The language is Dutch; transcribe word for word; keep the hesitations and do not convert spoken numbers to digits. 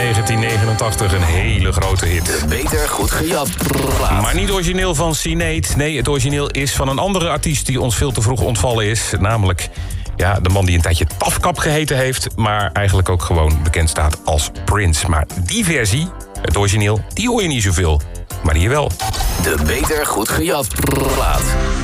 negentien negenentachtig een hele grote hit. De Beter Goed Gejat plaat. Maar niet origineel van Sinead. Nee, het origineel is van een andere artiest die ons veel te vroeg ontvallen is. Namelijk ja, de man die een tijdje Tafkap geheten heeft, maar eigenlijk ook gewoon bekend staat als Prince. Maar die versie, het origineel, die hoor je niet zoveel. Maar hier wel. De Beter Goed Gejat plaat.